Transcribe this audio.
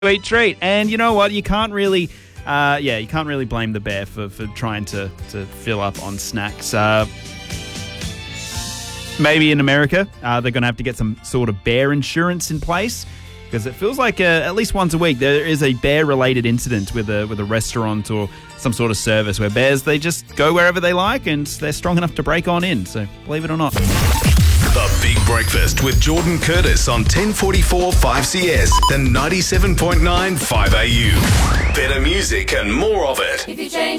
sweet treat. And you know what? You can't really blame the bear for trying to fill up on snacks. Maybe in America, they're going to have to get some sort of bear insurance in place, because it feels like at least once a week there is a bear-related incident with a restaurant or some sort of service where bears, they just go wherever they like and they're strong enough to break on in. So believe it or not. The Big Breakfast with Jordan Curtis on 1044 5CS and 97.9 5AU. Better music and more of it. If you change